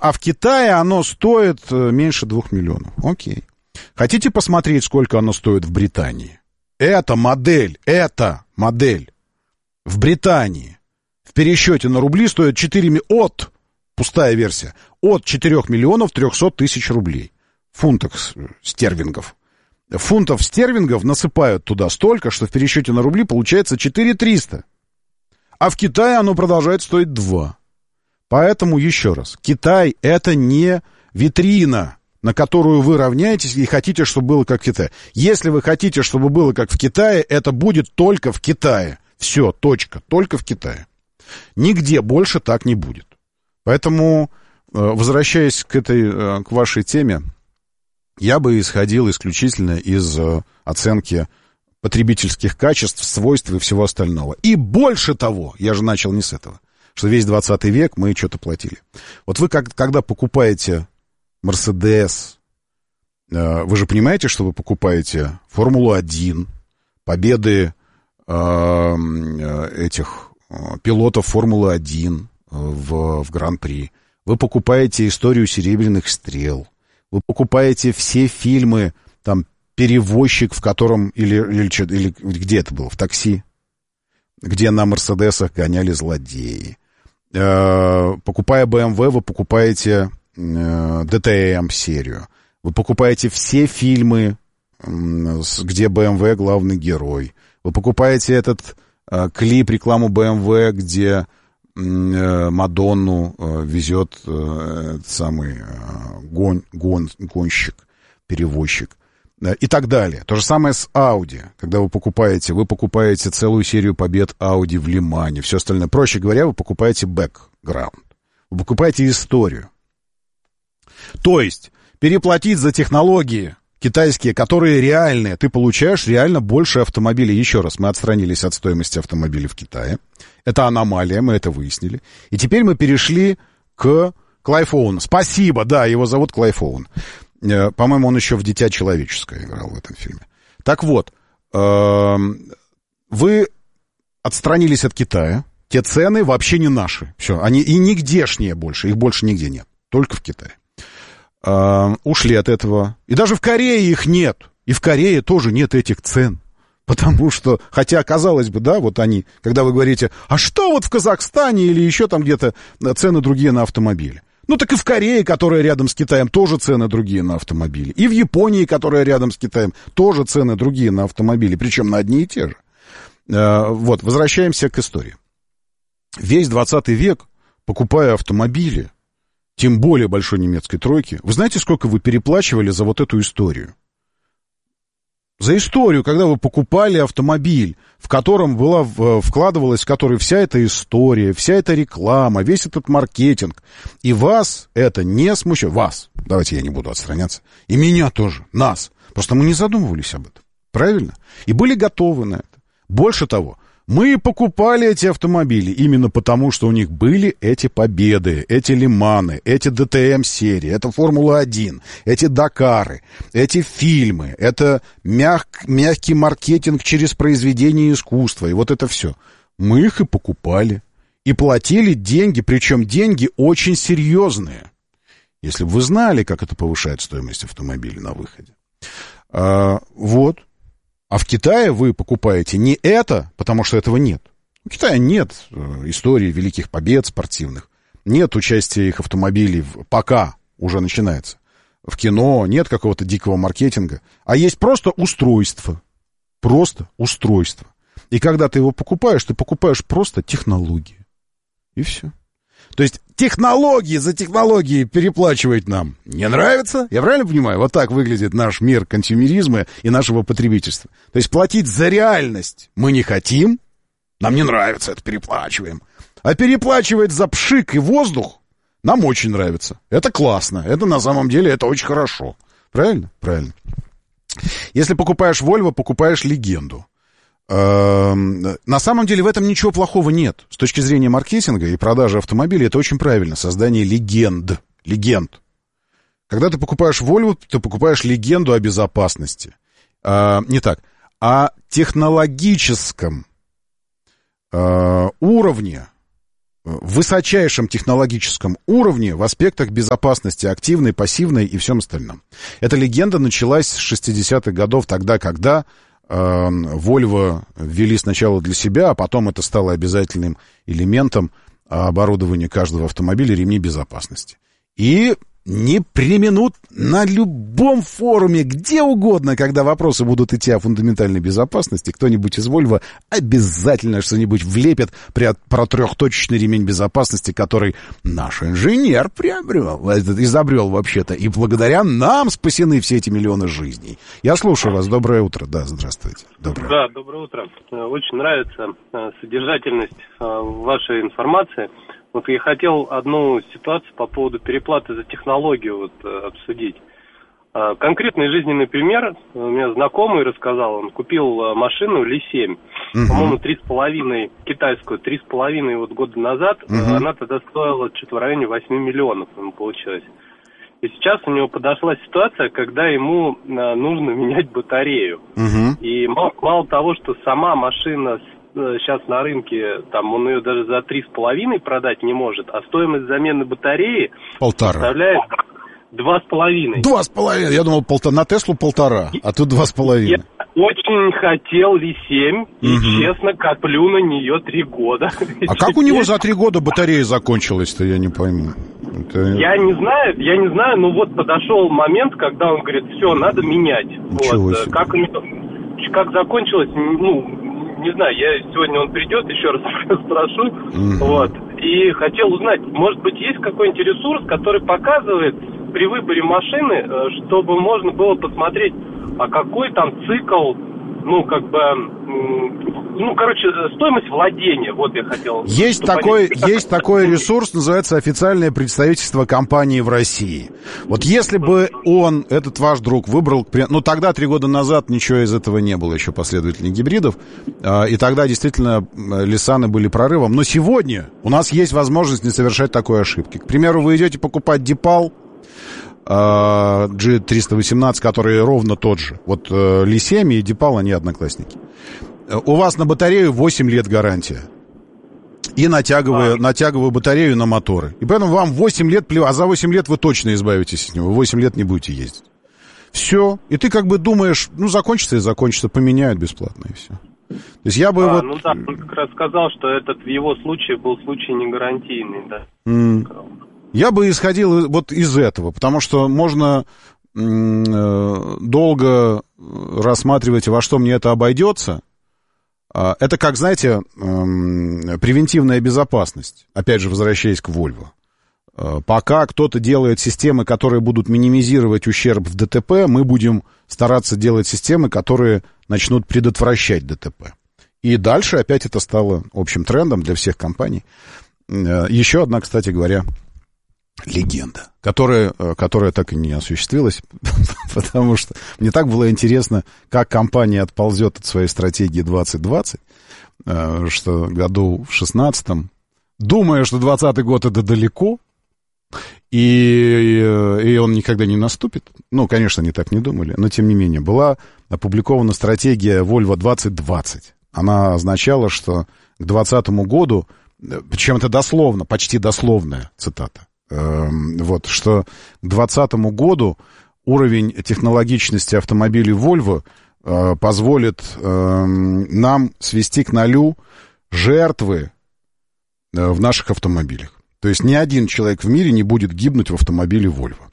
А в Китае оно стоит меньше 2 миллионов. Окей. Хотите посмотреть, сколько оно стоит в Британии? Эта модель в Британии в пересчете на рубли стоит пустая версия, от 4 миллионов 300 тысяч рублей. Фунтов стерлингов. Фунтов стерлингов насыпают туда столько, что в пересчете на рубли получается 4300. А в Китае оно продолжает стоить 2. Поэтому, еще раз, Китай — это не витрина, на которую вы равняетесь и хотите, чтобы было как в Китае. Если вы хотите, чтобы было как в Китае, это будет только в Китае. Все, точка, только в Китае. Нигде больше так не будет. Поэтому, возвращаясь к вашей теме, я бы исходил исключительно из оценки потребительских качеств, свойств и всего остального. И больше того, я же начал не с этого, что весь 20 век мы что-то платили. Вот вы, когда покупаете Мерседес, вы же понимаете, что вы покупаете Формулу-1, победы этих пилотов Формулы-1 в Гран-при. Вы покупаете историю «Серебряных стрел». Вы покупаете все фильмы, там, «Перевозчик», в котором, или где это было, в «Такси», где на Мерседесах гоняли злодеи. Покупая BMW, вы покупаете DTM-серию. Вы покупаете все фильмы, где BMW главный герой. Вы покупаете этот клип, рекламу BMW, где Мадонну везет самый гонщик, перевозчик и так далее. То же самое с Audi. Когда вы покупаете целую серию побед Audi в Лимане, все остальное. Проще говоря, вы покупаете бэкграунд. Вы покупаете историю. То есть переплатить за технологии китайские, которые реальные, ты получаешь реально больше автомобилей. Еще раз, мы отстранились от стоимости автомобилей в Китае. Это аномалия, мы это выяснили. И теперь мы перешли к Клайв Оуэну. Спасибо, да, его зовут Клайв Оуэн. По-моему, он еще в «Дитя человеческое» играл в этом фильме. Так вот, вы отстранились от Китая. Те цены вообще не наши. Все, они и нигдешние больше. Их больше нигде нет. Только в Китае. Ушли от этого. И даже в Корее их нет. И в Корее тоже нет этих цен. Потому что, хотя, казалось бы, да, вот они, когда вы говорите, а что вот в Казахстане или еще там где-то цены другие на автомобили? Ну, так и в Корее, которая рядом с Китаем, тоже цены другие на автомобили. И в Японии, которая рядом с Китаем, тоже цены другие на автомобили, причем на одни и те же. Вот, возвращаемся к истории. Весь 20 век, покупая автомобили, тем более большой немецкой тройки, вы знаете, сколько вы переплачивали за вот эту историю? За историю, когда вы покупали автомобиль, в котором вкладывалась, в который вся эта история, вся эта реклама, весь этот маркетинг. И вас это не смущает. Вас. Давайте я не буду отстраняться. И меня тоже. Нас. Просто мы не задумывались об этом. Правильно? И были готовы на это. Больше того, мы покупали эти автомобили именно потому, что у них были эти победы, эти Лиманы, эти ДТМ-серии, это Формула-1, эти Дакары, эти фильмы, это мягкий маркетинг через произведение искусства, и вот это все. Мы их и покупали, и платили деньги, причем деньги очень серьезные. Если бы вы знали, как это повышает стоимость автомобиля на выходе. Вот. А в Китае вы покупаете не это, потому что этого нет. В Китае нет истории великих побед спортивных, нет участия их автомобилей, пока уже начинается. В кино нет какого-то дикого маркетинга, а есть просто устройство. Просто устройство. И когда ты его покупаешь, ты покупаешь просто технологии. И все. То есть технологии за технологии переплачивать нам не нравится. Я правильно понимаю? Вот так выглядит наш мир консюмеризма и нашего потребительства. То есть платить за реальность мы не хотим. Нам не нравится, это переплачиваем. А переплачивать за пшик и воздух нам очень нравится. Это классно. Это на самом деле это очень хорошо. Правильно? Правильно. Если покупаешь Volvo, покупаешь легенду. На самом деле в этом ничего плохого нет. С точки зрения маркетинга и продажи автомобилей это очень правильно. Создание легенд. Когда ты покупаешь Volvo, ты покупаешь легенду о безопасности. Не так. О технологическом уровне высочайшем технологическом уровне в аспектах безопасности активной, пассивной и всем остальном. Эта легенда началась с 60-х годов, тогда, когда Volvo ввели сначала для себя, а потом это стало обязательным элементом оборудования каждого автомобиля ремни безопасности. И не преминут на любом форуме, где угодно, когда вопросы будут идти о фундаментальной безопасности, кто-нибудь из Volvo обязательно что-нибудь влепит про трехточечный ремень безопасности, который наш инженер изобрел вообще-то, и благодаря нам спасены все эти миллионы жизней. Я слушаю вас. Доброе утро. Да, здравствуйте. Да, доброе утро. Очень нравится содержательность вашей информации. Вот я хотел одну ситуацию по поводу переплаты за технологию обсудить. Конкретный жизненный пример. У меня знакомый рассказал, он купил машину Ли-7, по-моему, 3,5, китайскую, 3,5 года назад. Она тогда стоила что-то в районе 8 миллионов, получилось. И сейчас у него подошла ситуация, когда ему нужно менять батарею. И мало того, что сама машина сейчас на рынке, там он ее даже за 3,5 продать не может, а стоимость замены батареи составляет 2,5. 2,5, я думал, на Теслу 1,5, а тут 2,5. Я очень хотел Ли-7, и честно коплю на нее 3 года. А как у него за 3 года батарея закончилась-то, я не пойму. Я не знаю, но вот подошел момент, когда он говорит, все, надо менять. Вот. Как закончилось, не знаю, сегодня он придет, еще раз спрошу, вот, и хотел узнать, может быть, есть какой-нибудь ресурс, который показывает при выборе машины, чтобы можно было посмотреть, а какой там цикл, стоимость владения, вот я хотел. Есть такой ресурс, называется официальное представительство компании в России. Вот если бы этот ваш друг, выбрал, тогда 3 года назад ничего из этого не было, еще последовательных гибридов, и тогда действительно Лисаны были прорывом, но сегодня у нас есть возможность не совершать такой ошибки. К примеру, вы идете покупать Дипал, G318, который ровно тот же. Вот Ли-7 и Дипал, они одноклассники. У вас на батарею 8 лет гарантия. И на тяговую батарею, на моторы. И поэтому вам 8 лет, а за 8 лет вы точно избавитесь от него. 8 лет не будете ездить. Все. И ты как бы думаешь, закончится и закончится, поменяют бесплатно, и все. То есть я бы он как раз сказал, что этот в его случае был случай не гарантийный, да. Я бы исходил вот из этого, потому что можно долго рассматривать, во что мне это обойдется. Это как, знаете, превентивная безопасность. Опять же, возвращаясь к Volvo. Пока кто-то делает системы, которые будут минимизировать ущерб в ДТП, мы будем стараться делать системы, которые начнут предотвращать ДТП. И дальше опять это стало общим трендом для всех компаний. Еще одна, кстати говоря, легенда, которая так и не осуществилась, потому что мне так было интересно, как компания отползет от своей стратегии 2020, что году в 16-м, думая, что 20-й год это далеко, и он никогда не наступит. Конечно, они так не думали, но тем не менее, была опубликована стратегия Volvo 2020. Она означала, что к 2020 году, причем это дословно, почти дословная цитата, что к 2020 году уровень технологичности автомобилей Volvo позволит нам свести к нулю жертвы в наших автомобилях. То есть ни один человек в мире не будет гибнуть в автомобиле Volvo.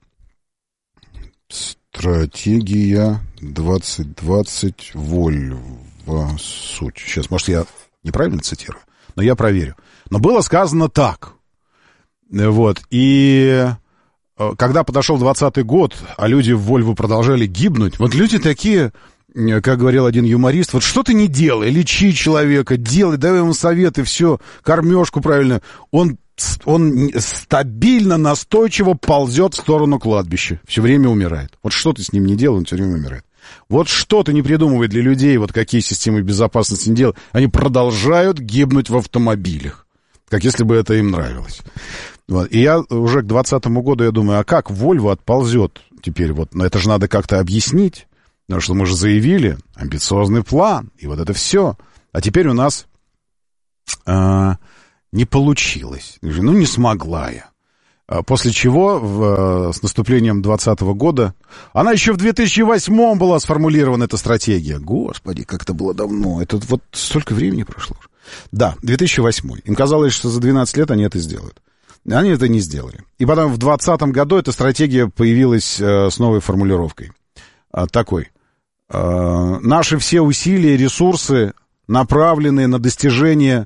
Стратегия 2020 Volvo. Суть. Сейчас, может, я неправильно цитирую, но я проверю. Но было сказано так. Вот, и когда подошел 2020 год, а люди в Volvo продолжали гибнуть, вот люди такие, как говорил один юморист, вот что ты не делай, лечи человека, делай, дай ему советы, все, кормежку правильно, он стабильно, настойчиво ползет в сторону кладбища, все время умирает. Вот что ты с ним не делай, он все время умирает. Вот что ты не придумывай для людей, вот какие системы безопасности не делай, они продолжают гибнуть в автомобилях, как если бы это им нравилось. Вот. И я уже к 2020 году, я думаю, а как Volvo отползет теперь? Это же надо как-то объяснить, потому что мы же заявили амбициозный план, и вот это все. А теперь у нас Не получилось. Ну, не смогла я. После чего с наступлением 2020 года, она еще в 2008 была сформулирована, эта стратегия. Господи, как это было давно. Это вот столько времени прошло. Да, 2008. Им казалось, что за 12 лет они это сделают. Они это не сделали. И потом в 2020 году эта стратегия появилась с новой формулировкой. Такой. Наши все усилия, ресурсы направлены на достижение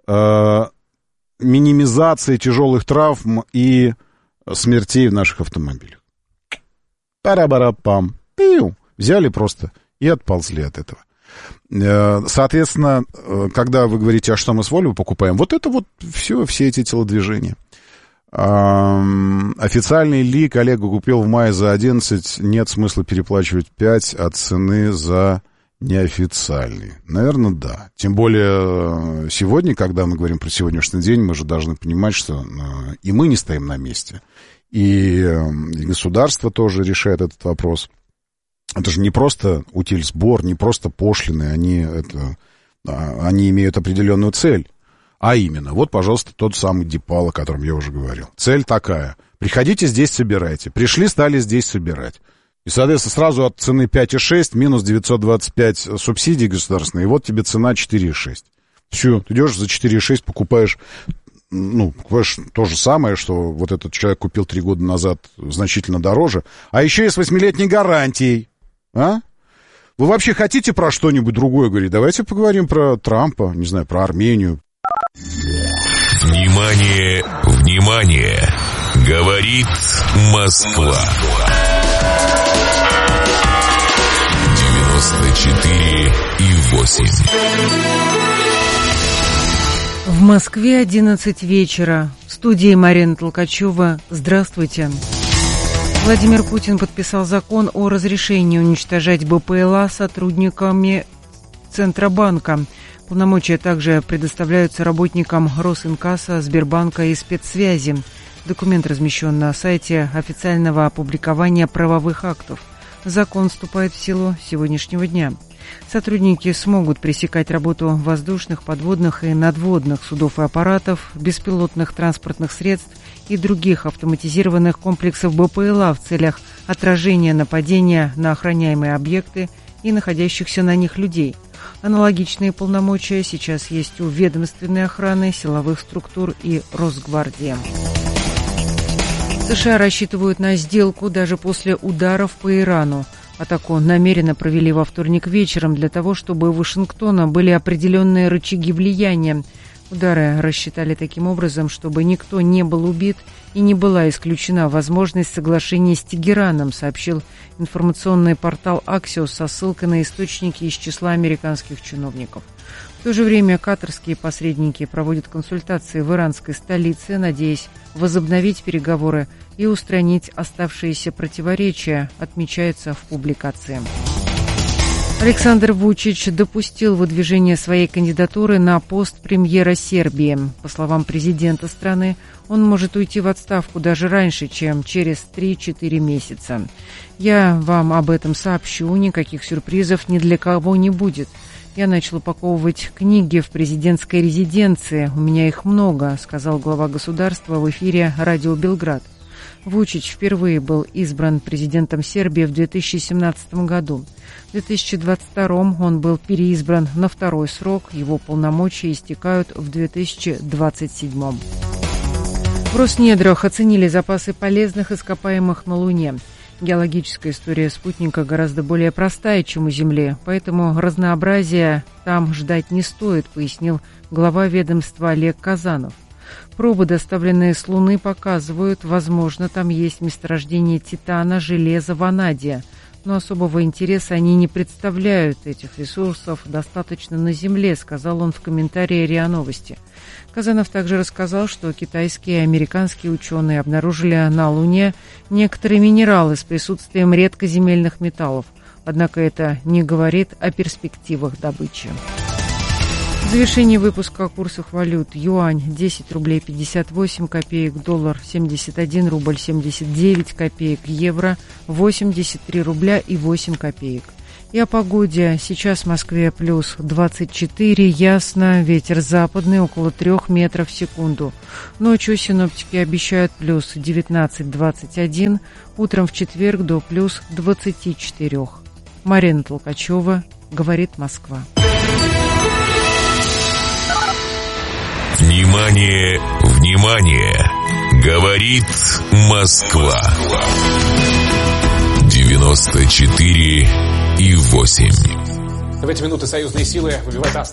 минимизации тяжелых травм и смертей в наших автомобилях. Пара-бара-пам. Взяли просто и отползли от этого. Соответственно, когда вы говорите, а что мы с Volvo покупаем, вот это вот все эти телодвижения. Официальный лик Олега купил в мае за 11, нет смысла переплачивать 5 от цены за неофициальный. Наверное, да. Тем более сегодня, когда мы говорим про сегодняшний день, мы же должны понимать, что и мы не стоим на месте, и государство тоже решает этот вопрос. Это же не просто утильсбор, не просто пошлины, они имеют определенную цель. А именно, вот, пожалуйста, тот самый Дипал, о котором я уже говорил. Цель такая. Приходите здесь, собирайте. Пришли, стали здесь собирать. И, соответственно, сразу от цены 5,6 минус 925 субсидий государственные, и вот тебе цена 4,6. Все, ты идешь за 4,6, покупаешь то же самое, что вот этот человек купил 3 года назад значительно дороже, а еще и с 8-летней гарантией. А? Вы вообще хотите про что-нибудь другое говорить? Давайте поговорим про Трампа, не знаю, про Армению. Внимание, внимание! Говорит Москва. 94,8. В Москве 11 вечера. В студии Марина Толкачева. Здравствуйте. Владимир Путин подписал закон о разрешении уничтожать БПЛА сотрудниками Центробанка. Полномочия также предоставляются работникам Росинкасса, Сбербанка и спецсвязи. Документ размещен на сайте официального опубликования правовых актов. Закон вступает в силу с сегодняшнего дня. Сотрудники смогут пресекать работу воздушных, подводных и надводных судов и аппаратов, беспилотных транспортных средств и других автоматизированных комплексов БПЛА в целях отражения нападения на охраняемые объекты и находящихся на них людей. Аналогичные полномочия сейчас есть у ведомственной охраны, силовых структур и Росгвардии. США рассчитывают на сделку даже после ударов по Ирану. Атаку намеренно провели во вторник вечером для того, чтобы у Вашингтона были определенные рычаги влияния. Удары рассчитали таким образом, чтобы никто не был убит и не была исключена возможность соглашения с Тегераном, сообщил информационный портал Axios со ссылкой на источники из числа американских чиновников. В то же время катарские посредники проводят консультации в иранской столице, надеясь возобновить переговоры и устранить оставшиеся противоречия, отмечается в публикации. Александр Вучич допустил выдвижение своей кандидатуры на пост премьера Сербии. По словам президента страны, он может уйти в отставку даже раньше, чем через 3-4 месяца. «Я вам об этом сообщу, никаких сюрпризов ни для кого не будет. Я начал упаковывать книги в президентской резиденции, у меня их много», сказал глава государства в эфире «Радио Белград». Вучич впервые был избран президентом Сербии в 2017 году. В 2022 он был переизбран на второй срок, его полномочия истекают в 2027. В Роснедрах оценили запасы полезных ископаемых на Луне. Геологическая история спутника гораздо более простая, чем у Земли, поэтому разнообразия там ждать не стоит, пояснил глава ведомства Олег Казанов. Пробы, доставленные с Луны, показывают, возможно, там есть месторождение титана, железа, ванадия. Но особого интереса они не представляют. Этих ресурсов достаточно на Земле, сказал он в комментарии РИА Новости. Казанов также рассказал, что китайские и американские ученые обнаружили на Луне некоторые минералы с присутствием редкоземельных металлов. Однако это не говорит о перспективах добычи. В завершении выпуска о курсах валют. Юань 10 рублей 58 копеек, доллар 71 рубль 79 копеек, евро 83 рубля и 8 копеек. И о погоде. Сейчас в Москве плюс 24, ясно, ветер западный около 3 метров в секунду. Ночью синоптики обещают плюс 19-21, утром в четверг до плюс 24. Марина Толкачева, говорит Москва. Внимание, внимание! Говорит Москва. 94,8. В эти минуты союзные силы выбивают